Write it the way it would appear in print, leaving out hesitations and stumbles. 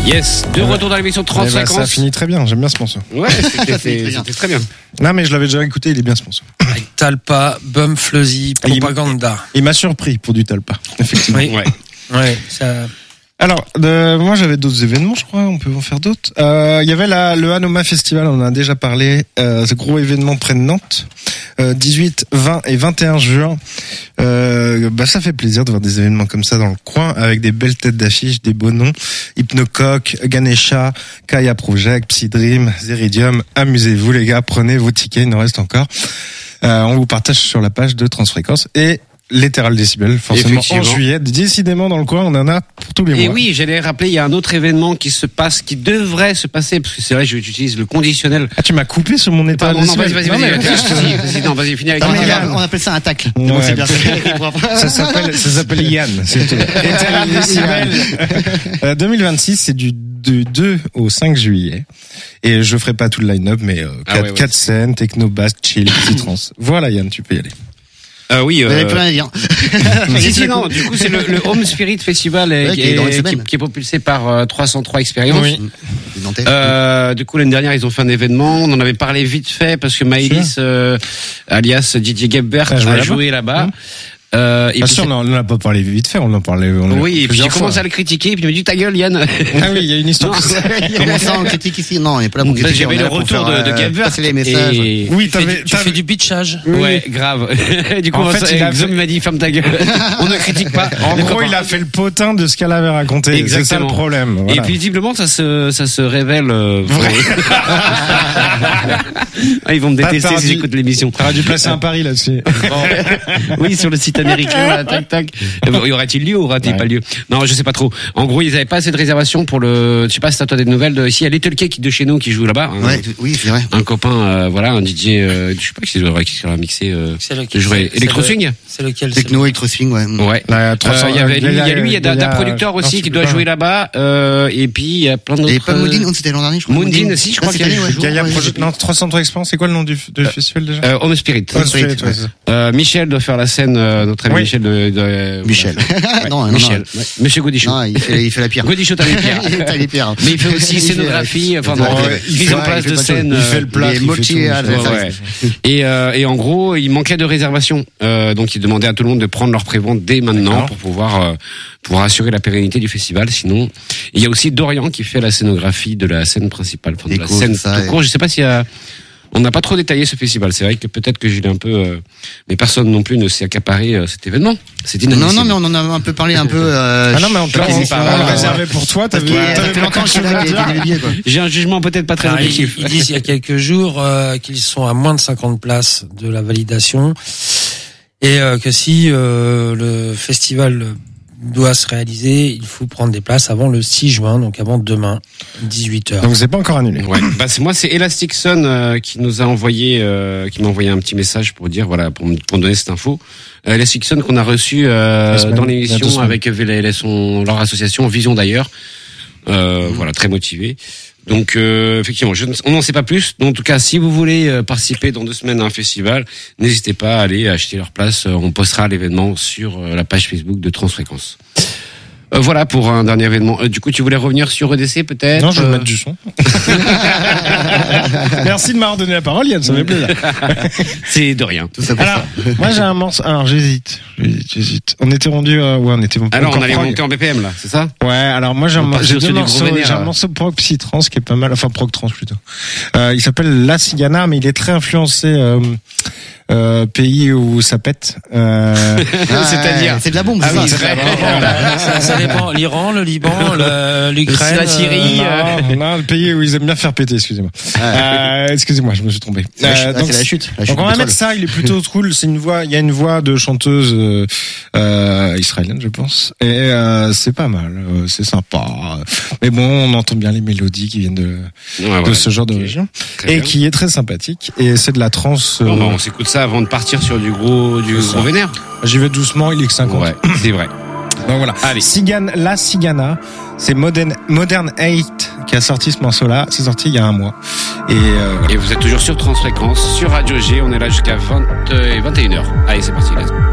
Yes, de retour dans l'émission 30-50. Ça finit très bien, j'aime bien ce morceau. Ouais, c'était très bien. Non, mais je l'avais déjà écouté, il est bien ce morceau. Avec Talpa, Bum Fleuzy, Propaganda. Il m'a surpris pour du Talpa, effectivement. Oui. Ouais, ça... Alors, moi j'avais d'autres événements, je crois, on peut en faire d'autres. Il y avait le Hanoma Festival, on en a déjà parlé, ce gros événement près de Nantes, 18, 20 et 21 juin. Ça fait plaisir de voir des événements comme ça dans le coin, avec des belles têtes d'affiche, des beaux noms. Hypnocoque, Ganesha, Kaya Project, Psydream, Zeridium. Amusez-vous les gars, prenez vos tickets, il en reste encore. On vous partage sur la page de Transfréquence et Lateral Décibel, forcément en juillet. Décidément dans le coin, on en a pour tous les mois. Et oui, j'allais rappeler, il y a un autre événement qui devrait se passer, parce que c'est vrai, j'utilise le conditionnel. Ah, tu m'as coupé sur mon Lateral Décibel. Vas-y, finis avec on appelle ça un tacle. Ouais. C'est bien ça s'appelle Yann, c'est tout. Lateral Décibel 2026, c'est du 2 au 5 juillet. Et je ferai pas tout le line-up, mais 4 scènes, techno, basse, chill, psytrance. Voilà Yann, tu peux y aller. Oui. Vous n'avez plus rien à dire. Non, du coup, c'est le Home Spirit Festival qui est propulsé par 303 Expériences. Oui. Du coup, l'année dernière, ils ont fait un événement. On en avait parlé vite fait parce que Maëlys, alias Didier Gebert, a joué là-bas. Et puis sûr, on en a pas parlé vite fait, on en parlait. Oui, et puis j'ai commencé à le critiquer, et puis il m'a dit ta gueule, Yann. Ah oui, il y a une histoire. Comment ça, on critique ici? Non, on n'est pas là pour critiquer. J'avais le retour de Gebert. Passer les messages. Oui, tu fais du bitchage. Ouais, grave. Du coup, en fait, il m'a dit ferme ta gueule. On ne critique pas. En gros, il a fait le potin de ce qu'elle avait raconté. Exactement. C'est ça le problème. Voilà. Et puis visiblement, ça se révèle vrai. Ils vont me détester si j'écoute l'émission. T'aurais dû placer un pari là-dessus. Oui, sur le site américain, tac. Y aurait-il lieu ou aura-t-il pas lieu? Non, je sais pas trop. En gros, ils avaient pas assez de réservations pour je sais pas si t'as toi des nouvelles ici. Il y a Little Cake de chez nous qui joue là-bas. Oui, c'est vrai. Un copain, un DJ, je sais pas qui sera mixé, qui jouerait Electro Swing. C'est lequel? Techno, Electro Swing, ouais. Ouais. Il y a d'un producteur aussi qui doit jouer là-bas, et puis il y a plein d'autres. Et pas Moondin, c'était l'an dernier, je crois. Moondin aussi, je crois qu'il y a. Gaia Project, non, 303 Expériences, c'est quoi le nom du festival déjà? Home Spirit. Michel doit faire la scène, notre ami Michel Michel. Non, Michel. Monsieur Godichot. Non, il fait la pierre. Godichot, t'as les pierres. Mais il fait aussi scénographie, mise en place de scène. Il fait le plat. Et en gros, il manquait de réservations. Donc il demandait à tout le monde de prendre leur prévente dès maintenant pour pouvoir assurer la pérennité du festival. Sinon, il y a aussi Dorian qui fait la scénographie de la scène principale, de la scène tout court. Je sais pas s'il y a. On n'a pas trop détaillé ce festival. C'est vrai que peut-être que j'ai un peu, mais personne non plus ne s'est accaparé cet événement. C'est inadmissible. Non, mais on en a un peu parlé un peu. Ah non, mais on l'a réservé pour toi. T'avais longtemps que je suis billets, quoi. J'ai un jugement peut-être pas très objectif. Ils disent il y a quelques jours qu'ils sont à moins de 50 places de la validation et que si le festival doit se réaliser, il faut prendre des places avant le 6 juin, donc avant demain, 18h. Donc c'est pas encore annulé. Ouais. C'est Elastic Sun qui nous a envoyé, qui m'a envoyé un petit message pour dire, voilà, pour me donner cette info. Elastic Sun qu'on a reçu dans l'émission avec leur association Vision d'ailleurs. Voilà, très motivé. Donc effectivement, on n'en sait pas plus. Donc, en tout cas, si vous voulez participer dans 2 semaines à un festival, n'hésitez pas à aller acheter leur place. On postera l'événement sur la page Facebook de Transfréquence. Voilà pour un dernier événement. Du coup, tu voulais revenir sur EDC peut-être? Non, je vais mettre du son. Merci de m'avoir donné la parole, Yann, ça me fait plaisir. C'est de rien. Tout ça pour ça. Moi j'ai un morceau. Alors j'hésite. On était rendu. On était. Alors on allait monter en BPM là, c'est ça? Ouais. Alors moi j'ai deux morceaux. J'ai un morceau prog psytrance qui est pas mal. Enfin prog trance plutôt. Il s'appelle La Cigana, mais il est très influencé. Pays où ça pète. C'est-à-dire, c'est de la bombe. Ça dépend. L'Iran, le Liban, l'Ukraine, la Syrie. Non, le pays où ils aiment bien faire péter. Excusez-moi. Excusez-moi, je me suis trompé. C'est la chute. Donc on va mettre ça. Il est plutôt cool. C'est une voix. Il y a une voix de chanteuse israélienne, je pense. Et c'est pas mal. C'est sympa. Mais bon, on entend bien les mélodies qui viennent de ce genre de région et qui est très sympathique. Et c'est de la trance. On s'écoute ça avant de partir sur du gros vénère. J'y vais doucement, il est que 50. Ouais, c'est vrai. Donc voilà. Allez. La Cigana, c'est Modern 8 qui a sorti ce morceau-là. C'est sorti il y a un mois. Et vous êtes toujours sur Transfréquence, sur Radio G. On est là jusqu'à 21h. Allez, c'est parti, let's go.